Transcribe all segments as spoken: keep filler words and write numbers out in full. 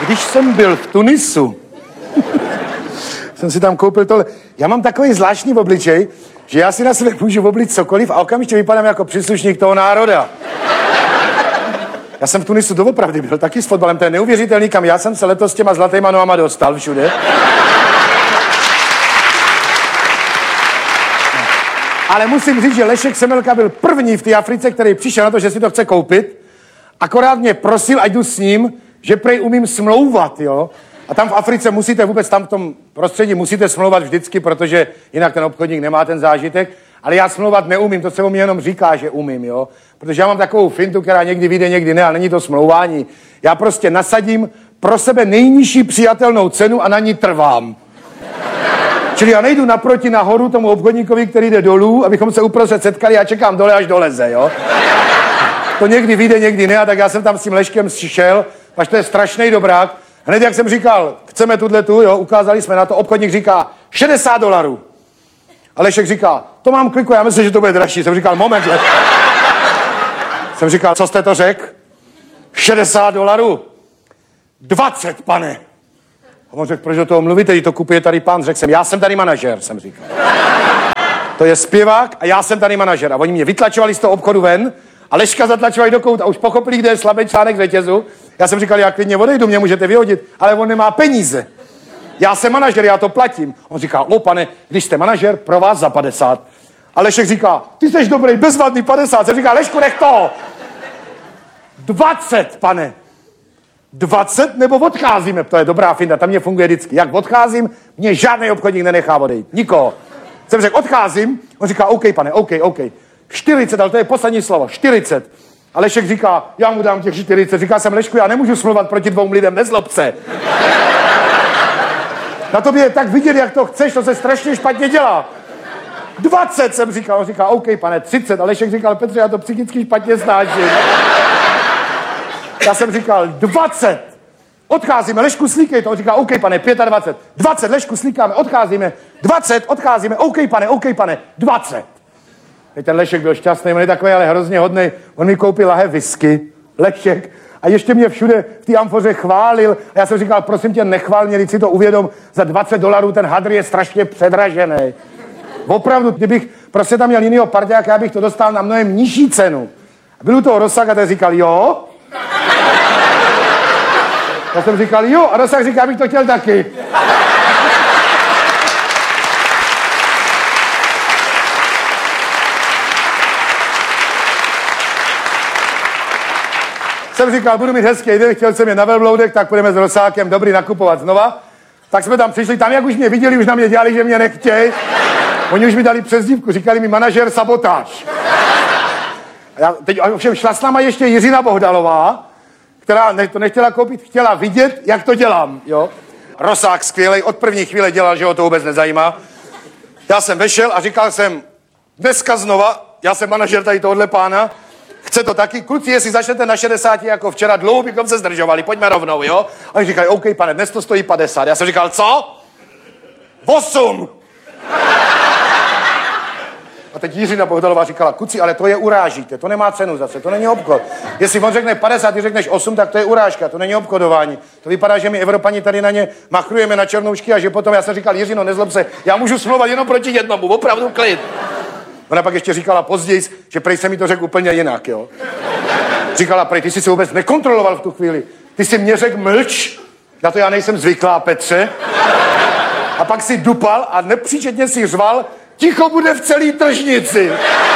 když jsem byl v Tunisu, jsem si tam koupil tohle. Já mám takový zvláštní obličej, že já si na sebe můžu oblit cokoliv a okamžitě vypadám jako příslušník toho národa. Já jsem v Tunisu doopravdy byl taky s fotbalem, to je neuvěřitelný, kam já jsem se letos s těma zlatýma nohama dostal všude. Ale musím říct, že Lešek Semelka byl první v té Africe, který přišel na to, že si to chce koupit. Akorát mě prosil, ať jdu s ním, že prej umím smlouvat, jo. A tam v Africe musíte vůbec, tam v tom prostředí musíte smlouvat vždycky, protože jinak ten obchodník nemá ten zážitek. Ale já smlouvat neumím, to se o mě jenom říká, že umím, jo. Protože já mám takovou fintu, která někdy vyjde, někdy ne, ale není to smlouvání. Já prostě nasadím pro sebe nejnižší přijatelnou cenu a na ní trvám. Čili já nejdu naproti nahoru tomu obchodníkovi, který jde dolů, abychom se uprostřed setkali, já čekám dole, až doleze, jo. To někdy vyjde, někdy ne, a tak já jsem tam s tím Leškem šel, až to je strašný dobrák. Hned jak jsem říkal, chceme tuto, jo, ukázali jsme na to, obchodník říká šedesát dolarů. A Lešek říká, to mám kliku, já myslím, že to bude dražší. Jsem říkal, moment, le... Jsem říkal, co jste to řekl? šedesát dolarů. dvacet, pane. A on řekl, proč do toho mluvíte, když to kupuje tady pán? Řekl jsem, já jsem tady manažer, jsem říkal. To je zpěvák a já jsem tady manažer. A oni mě vytlačovali z toho obchodu ven a Leška zatlačovali do kouta a už pochopili, kde je slabý článek řetězu. Já jsem říkal, já klidně odejdu, mě můžete vyhodit, ale on nemá peníze. Já jsem manažer, já to platím. On říká, o pane, když jste manažer, pro vás za padesát. A Lešek říká, ty jsi dobrý, bezvadný padesát. Jsem říká, Lešku, nech toho. dvacet, pane. dvacet nebo odcházíme? To je dobrá finta, tam mě funguje vždycky. Jak odcházím, mě žádný obchodník nenechá odejít. Nikoho. Jsem řekl, odcházím. On říká, OK, pane, OK, OK. čtyřicet, ale to je poslední slovo, čtyřicet. A Lešek říká, já mu dám těch čtyřicet. Říká jsem, Lešku, já nemůžu smlouvat proti dvou lidem, nezlob se. Na tobě je tak vidět, jak to chceš, to se strašně špatně dělá. dvacet jsem říkal, on říká, OK, pane, třicet. A Lešek říkal, Petře, já to psychicky špatně snáším. Já jsem říkal, dvacet. Odcházíme, Lešku, slíkej to. On říká, OK, pane, dvacet pět. dvacet, Lešku, slíkáme, odcházíme. dvacet, odcházíme, OK, pane, OK, pane, dvacet. Teď ten Lešek byl šťastný, on je takový, ale hrozně hodnej. On mi koupil lahev whisky, Lešek. A ještě mě všude v té amfoře chválil. A já jsem říkal, prosím tě, nechvál mě, si to uvědom, za dvacet dolarů ten hadr je strašně předražený. Opravdu, kdybych prostě tam měl jinýho parťáka, já bych to dostal na mnohem nižší cenu. A byl u toho Rozak a ten říkal, jo? Já jsem říkal, jo, a Rozak říká, abych to chtěl taky. Jsem říkal, budu mít hezký den, chtěl jsem je na velbloudek, tak půjdeme s Rosákem dobrý nakupovat znova. Tak jsme tam přišli, tam jak už mě viděli, už na mě dělali, že mě nechtějí. Oni už mi dali přezdívku, říkali mi manažer sabotáž. A já, teď ovšem šla s náma ještě Jiřina Bohdalová, která ne, to nechtěla koupit, chtěla vidět, jak to dělám, jo. Rosák skvělej, od první chvíle dělal, že ho to vůbec nezajímá. Já jsem vešel a říkal jsem, dneska znova, já jsem manažer tady tohohle pána, chce to taky, kluci, jestli začnete na šedesáti jako včera, dlouho bychom se zdržovali, pojďme rovnou, jo? A oni říkali, OK, pane, dnes to stojí padesát. Já jsem říkal, co? osm. A teď Jiřina Bohdalová říkala, kuci, ale to je urážíte, to nemá cenu zase, to není obchod. Jestli on řekne padesát, ty řekneš osm, tak to je urážka, to není obchodování. To vypadá, že my Evropani tady na ně machrujeme na černoušky a že potom, já jsem říkal, Jiřino, nezlob se, já můžu smlouvat jenom proti jednomu, opravdu klid. Ona pak ještě říkala později, že prej se mi to řekl úplně jinak, jo. Říkala, prej, ty jsi se vůbec nekontroloval v tu chvíli. Ty jsi mě řekl mlč, na to já nejsem zvyklá, Petře. A pak si dupal a nepříčetně si řval, ticho bude v celý tržnici.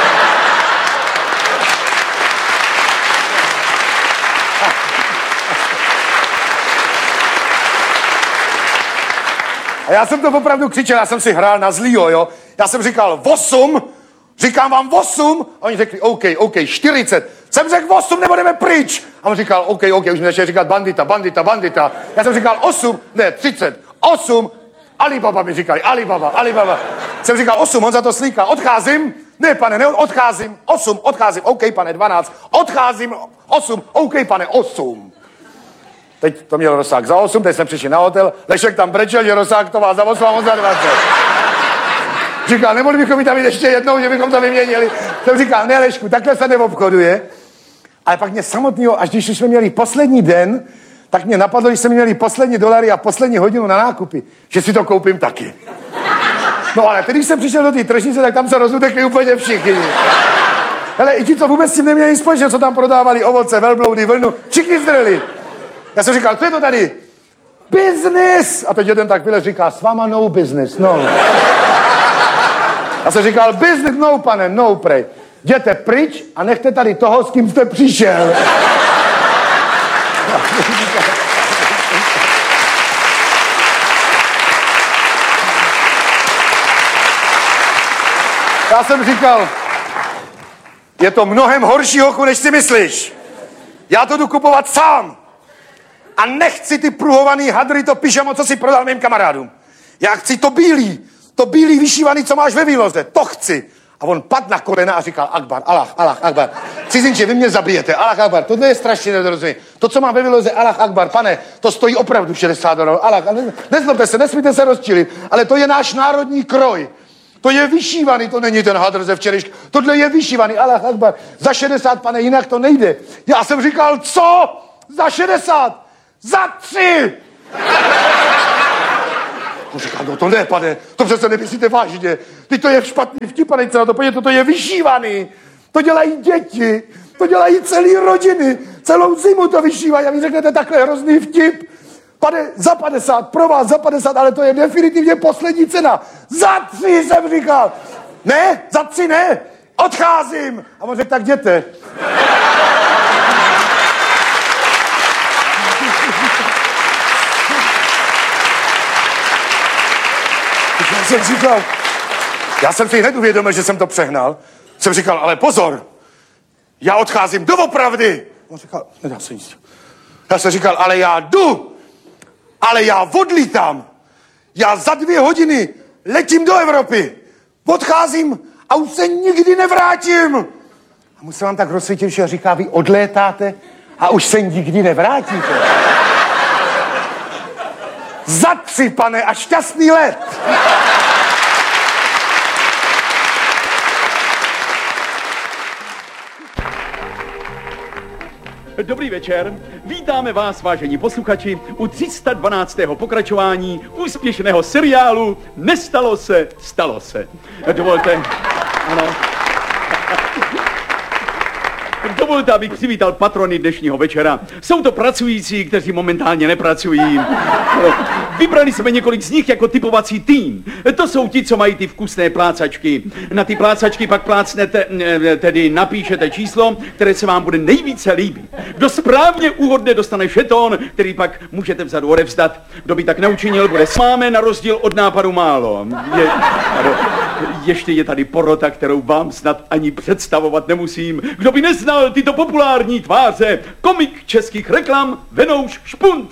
A já jsem to opravdu křičel, já jsem si hrál na zlýho, jo. Já jsem říkal osm, říkám vám osm, a oni řekli OK, OK, čtyřicet. Jsem řekl osm, nebo jdeme pryč. A on říkal OK, OK, už mi začal říkat bandita, bandita, bandita. Já jsem říkal osm, ne, třicet, osm, Alibaba mi říkali, Alibaba, Alibaba. Jsem říkal osm, on za to slíká, odcházím. Ne, pane, ne, odcházím, osm, odcházím, OK, pane, dvanáct, odcházím, osm, OK, pane, osm. Teď to měl Rosák za osm, teď jsme přišli na hotel, Lešek tam brečel, že Rosák to má za osm a on za dvacet. Říkal, nemohli bychom mi tam jít ještě jednou, že bychom to vyměnili. Jsem říkal, ne, Lešku, takhle se neobchoduje. Ale pak mě samotného, až když jsme měli poslední den, tak mě napadlo, když jsme měli poslední dolary a poslední hodinu na nákupy, že si to koupím taky. No ale teď, když jsem přišel do té tržnice, tak tam se rozutekli úplně všichni. Hele, i ti, co vůbec s tím neměli společně, co tam prodávali ovoce, velbloudy, vlnu, všichni zdreli. Já jsem říkal, co je to tady? Business! A teď jeden tak vyle říká, s váma no business, no. Já jsem říkal, business no, pane, no prej. Jděte pryč a nechte tady toho, s kým jste přišel. Já jsem říkal, je to mnohem horší, hochu, než si myslíš. Já to jdu kupovat sám. A nechci ty pruhovaný hadry, to pyžamo, co si prodal mým kamarádům. Já chci to bílý, to bílý vyšívaný, co máš ve výloze. To chci. A on padl na kolena a říkal, Akbar, Allah, Allah, Akbar. Cizinče, vy mě zabijete, Allah, Akbar. Tohle je strašně nedorozumění. To, co mám ve výloze, Allah, Akbar, pane, to stojí opravdu šedesát dolarů. Allah, nezlobte se, nesmíte se rozčilit, ale to je náš národní kroj. To je vyšívaný, to není ten hadr ze včerejška. Tohle je vyšívaný, Allah, Akbar. Za šedesát, pane, jinak to nejde. Já jsem říkal, co? Za šedesát? Za tři! On říkal, no to ne, pane, to přece nemyslíte vážně. Teď to je špatný vtip, pane, na to podívejte, to je vyšívaný. To dělají děti, to dělají celý rodiny. Celou zimu to vyšívají a vy řeknete takhle hrozný vtip. Pane, za padesát, pro vás za padesát, ale to je definitivně poslední cena. Za tři jsem říkal. Ne, za tři ne, odcházím. A on řekl, tak jděte. Já jsem říkal, já jsem si hned uvědomil, že jsem to přehnal. Jsem říkal, ale pozor, já odcházím doopravdy. On říkal, nedá se nic. Já jsem říkal, ale já jdu, ale já odlítám. Já za dvě hodiny letím do Evropy. Odcházím a už se nikdy nevrátím. A musel vám tak rozsvítit, že říká, vy odlétáte a už se nikdy nevrátíte. Za tři, pane, a šťastný let. Dobrý večer, vítáme vás, vážení posluchači, u tři sta dvanáctého pokračování úspěšného seriálu Nestalo se, stalo se. Dovolte, ano. Dovolte, abych přivítal patrony dnešního večera. Jsou to pracující, kteří momentálně nepracují. Vybrali jsme několik z nich jako typovací tým. To jsou ti, co mají ty vkusné plácačky. Na ty plácačky pak plácnete, tedy napíšete číslo, které se vám bude nejvíce líbit. Kdo správně úhodne, dostane šeton, který pak můžete vzadu odevzdat. Kdo by tak neučinil, bude s máme na rozdíl od nápadu málo. Je, ano, ještě je tady porota, kterou vám snad ani představovat nemusím. Kdo by neznal tyto populární tváře, komik českých reklam Venouš Špunt.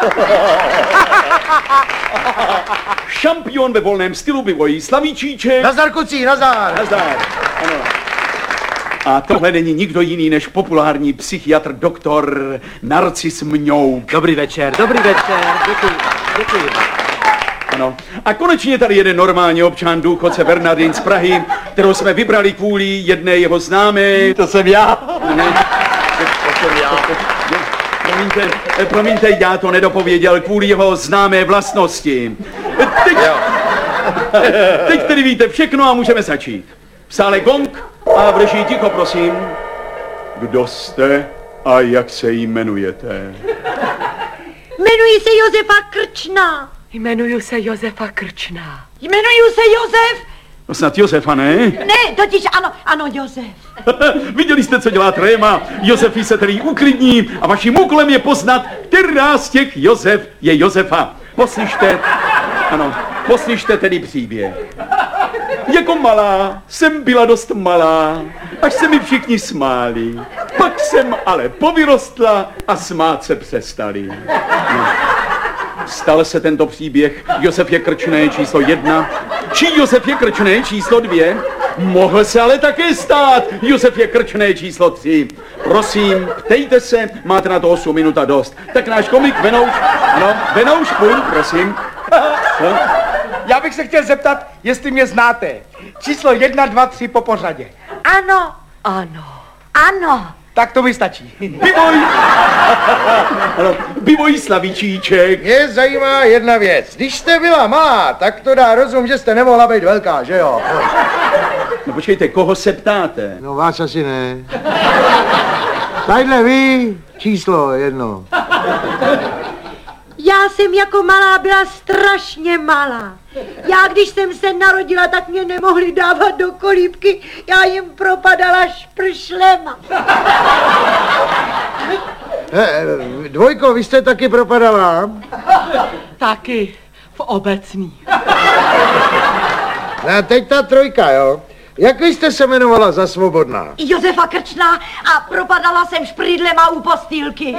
Šampion ve volném stylu Bivojí Slavíčíček. Nazdar, kucí, nazdar. Nazdar, ano. A tohle není nikdo jiný než populární psychiatr doktor Narcis Mňouk. Dobrý večer, dobrý večer, děkuji, děkuji. Ano. A konečně tady jeden normální občan, důchodce Bernardin z Prahy, kterou jsme vybrali kvůli jedné jeho známé. To jsem já. Ne, to jsem já. Promiňte, promiňte, já to nedopověděl kvůli jeho známé vlastnosti. Teď, teď tedy víte všechno a můžeme začít. V sále gong a v režii ticho, prosím. Kdo jste a jak se jmenujete? Jmenuji se Josefa Krčná. Jmenuji se Josefa Krčná. Jmenuji se Josef. No snad Josefa, ne? Ne, totiž ano, ano, Josef. Viděli jste, co dělá tréma. Josefí se tedy uklidní a vaším úkolem je poznat, která z těch Josef je Josefa. Poslyšte, ano, poslyšte tedy příběh. Jako malá jsem byla dost malá, až se mi všichni smáli. Pak jsem ale povyrostla a smát se přestali. No. Stal se tento příběh Josefě Krčné číslo jedna, či Josefě Krčné číslo dvě, mohl se ale také stát Josefě Krčné číslo tři. Prosím, ptejte se, máte na to osm minut a dost. Tak náš komik Venouš, ano, Venouš půl, prosím. Já bych se chtěl zeptat, jestli mě znáte. Číslo jedna, dva, tři po pořadě. Ano, Ano. ano. Tak to mi stačí. Vývoj! Ano, bývojí slavičíček. Mě zajímá jedna věc. Když jste byla malá, tak to dá rozum, že jste nemohla být velká, že jo? No počkejte, koho se ptáte? No vás asi ne. Tadyhle vy, číslo jedno. Já jsem jako malá byla strašně malá. Já, když jsem se narodila, tak mě nemohli dávat do kolíbky. Já jim propadala špršlema. He, dvojko, vy jste taky propadala? Taky v obecní. No a teď ta trojka, jo? Jak vy jste se jmenovala za svobodná? Josefa Krčná a propadala jsem šprýdlema u postýlky.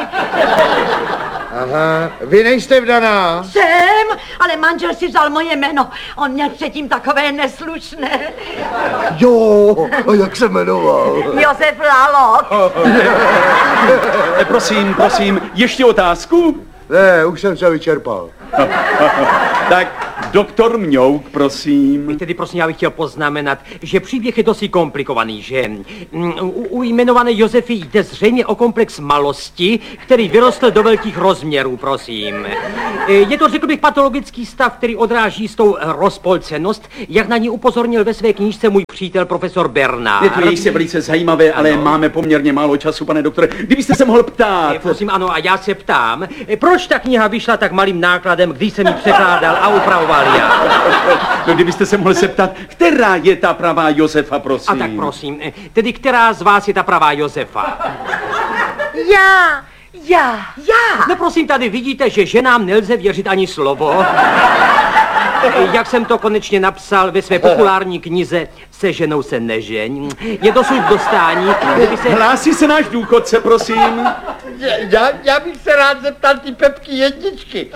Aha, vy nejste vdaná? Jsem, ale manžel si vzal moje jméno. On měl předtím takové neslušné. Jo, a jak se jmenoval? Josef Lalo. E, prosím, prosím, ještě otázku? Ne, už jsem se vyčerpal. Tak, doktor Mňouk, prosím. Tedy prosím, já bych chtěl poznamenat, že příběh je dosti komplikovaný, že u, u jmenované Josefy jde zřejmě o komplex malosti, který vyrostl do velkých rozměrů, prosím. Je to, řekl bych, patologický stav, který odráží s tou rozpolcenost, jak na ní upozornil ve své knížce můj přítel profesor Bernard. Je to jistě velice zajímavé, ale Ano. máme poměrně málo času, pane doktore. Kdybyste se mohl ptát. Prosím, ano, a já se ptám, proč ta kniha vyšla tak malým nákladem, když jsem ji překládal a upravoval já? No, kdybyste se mohl zeptat, která je ta pravá Josefa, prosím. A tak prosím, tedy která z vás je ta pravá Josefa? Já. Já. Já. No prosím, tady vidíte, že ženám nelze věřit ani slovo. Jak jsem to konečně napsal ve své populární knize Se ženou se nežeň. Je dosud v dostání, kdyby se... Hlásí se náš důchodce, prosím. Já, já bych se rád zeptal ty Pepky jedničky.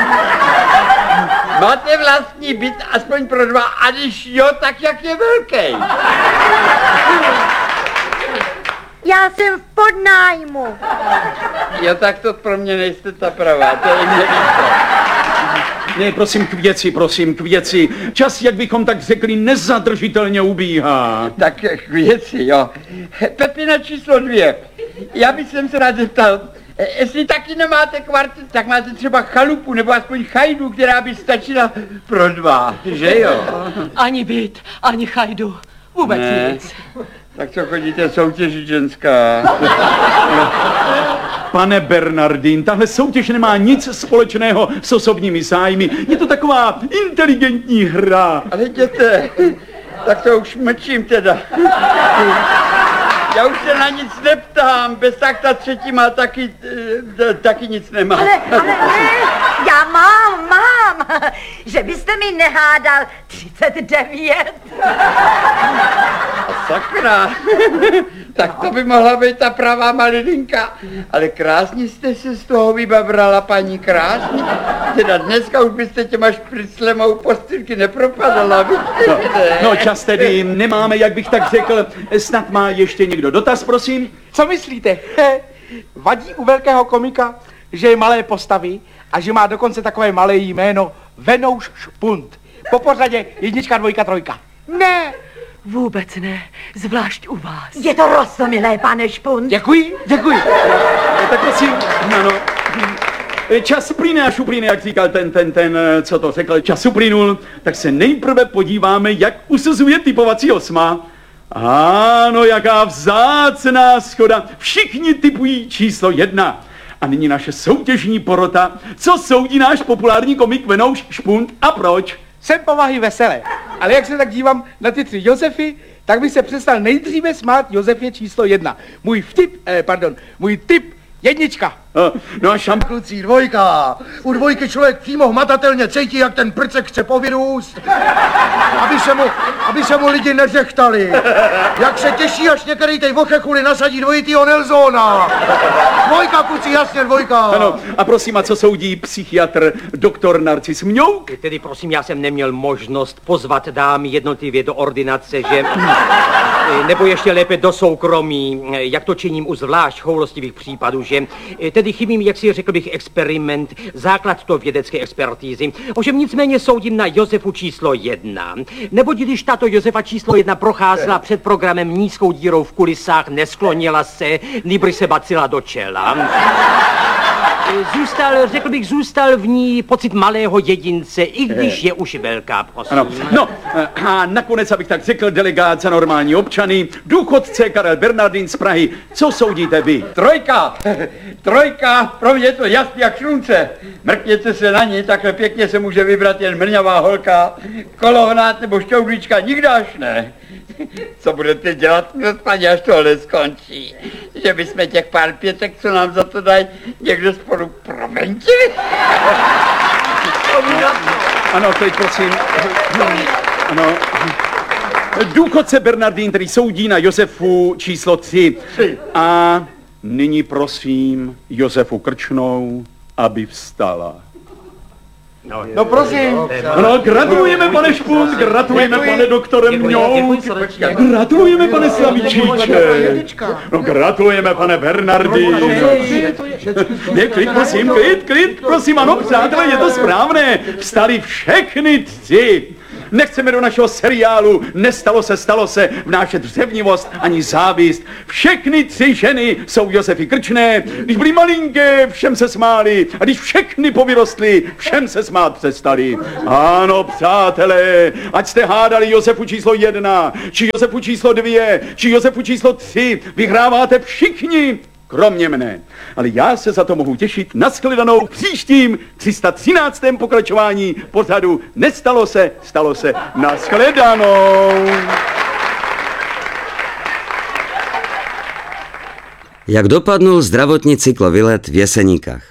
Máte vlastní byt aspoň pro dva, a když jo, tak jak je velký? Já jsem v podnájmu. Jo, tak to pro mě nejste ta pravá, to je mě líto. Ne, prosím, k věci, prosím, k věci. Čas, jak bychom tak řekli, nezadržitelně ubíhá. Tak k věci, jo. Pepina číslo dvě. Já bych se rád zeptal, jestli taky nemáte kvartet, tak máte třeba chalupu nebo aspoň chajdu, která by stačila pro dva, že jo? Ani byt, ani chajdu. Vůbec Ne. nic. Tak co chodíte soutěžit ženská? Pane Bernardin, tahle soutěž nemá nic společného s osobními zájmy. Je to taková inteligentní hra. Ale jděte, tak to už mlčím teda. Já už se na nic neptám, bez tak ta třetí má taky, e, taky nic nemá. Ale, ale ne, já mám, mám. Že byste mi nehádal třicet devět. Sakra, tak to by mohla být ta pravá malilinka. Ale krásně jste se z toho vybabrala, paní, krásně. Teda dneska už byste těma špriclemou postýlky nepropadala, No, no, čas tedy nemáme, jak bych tak řekl. Snad má ještě někdo dotaz, prosím? Co myslíte? Vadí u velkého komika, že je malé postavy a že má dokonce takové malé jméno Venouš Špunt. Po pořadě jednička, dvojka, trojka. Ne, Vůbec ne, zvlášť u vás. je to rostomilé, pane Špunt. Děkuji, děkuji. No, tak prosím, ano. Čas uplyne, až uplyne, jak říkal ten, ten, ten, co to řekl, čas uplynul, tak se nejprve podíváme, jak usuzuje typovací osma. Ano, jaká vzácná schoda, všichni typují číslo jedna. A nyní naše soutěžní porota, co soudí náš populární komik Venouš Špunt a proč? Jsem povahy veselé, ale jak se tak dívám na ty tři Josefy, tak bych se přestal nejdříve smát Josefě číslo jedna. Můj vtip, eh, pardon, můj tip jednička. No a šamp... Kluci, dvojka. U dvojky člověk přímo hmatatelně cítí, jak ten prcek chce povyrůst. Aby se mu, aby se mu lidi neřechtali. Jak se těší, až některý tej vochechuli nasadí dvojitýho Nelsona. Dvojka, kluci, jasně, dvojka. Ano, a prosím, a co soudí psychiatr doktor Narcis Mňouk? Tedy prosím, já jsem neměl možnost pozvat dámy jednotlivě do ordinace, že... nebo ještě lépe do soukromí, jak to činím u zvlášť choulostivých případů, že... Tedy chybím, jak si řekl bych, experiment, základ to vědecké expertízy. Ovšem nicméně soudím na Josefu číslo jedna. Neboť když tato Josefa číslo jedna procházela před programem nízkou dírou v kulisách, nesklonila se, nýbrž se bacila do čela. zůstal, řekl bych, zůstal v ní pocit malého jedince, i když je už velká, prosím. Ano, no a nakonec, abych tak řekl, delegát za normální občany, důchodce Karel Bernardin z Prahy. Co soudíte vy? Trojka, trojka, pro mě je to jasný jak slunce. Mrkněte se na ní, takhle pěkně se může vybrat jen mrňavá holka, kolohnát nebo šťoudlička, nikdo až ne. Co budete dělat, paní, až tohle skončí? Že bychom těch pár pětek, co nám za to dají, někde spolu promentili? Ano, teď prosím. Ano. Důchodce Bernardín, který soudí na Josefu číslo tři. A nyní prosím Josefu Krčnou, aby vstala. No, no prosím. No, gratulujeme, pane Špunt, gratulujeme, pane doktore Mňout, gratulujeme, pane Slavíčíče, no, gratulujeme, pane Bernardy. Ne, klid, prosím, klid, klid, prosím, ano, přátelé, je to správné, vstali všechny tři. Nechceme do našeho seriálu Nestalo se, stalo se vnášet řevnivost ani závist. Všechny tři ženy jsou Josefy Krčné. Když byly malinké, všem se smáli. A když všechny povyrostly, všem se smát přestali. Ano, přátelé, ať jste hádali Josefu číslo jedna, či Josefu číslo dvě, či Josefu číslo tři, vyhráváte všichni, kromě mne. Ale já se za to mohu těšit na shledanou příštím tři sta třináctém pokračování pořadu Nestalo se, stalo se, na shledanou. Jak dopadnul zdravotní cyklovylet v Jeseníkach?